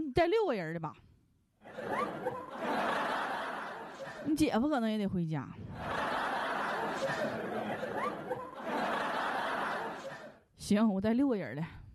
你带6个人的吧？你姐夫可能也得回家。行，我带6个人的。